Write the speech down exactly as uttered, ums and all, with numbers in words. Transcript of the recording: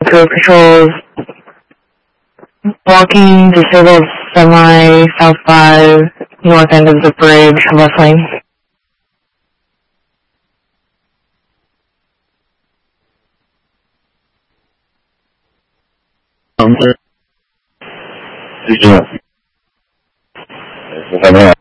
Crew patrols. Walking disabled semi south five, north end of the bridge, left lane. Um, yeah.